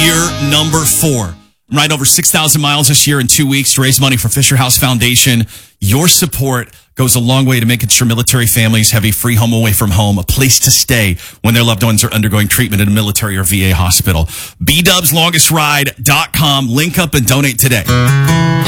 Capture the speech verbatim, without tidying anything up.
year number four. Right over six thousand miles this year in two weeks to raise money for Fisher House Foundation. Your support goes a long way to making sure military families have a free home away from home, a place to stay when their loved ones are undergoing treatment in a military or V A hospital. B Dubs Longest Ride dot com. Link up and donate today.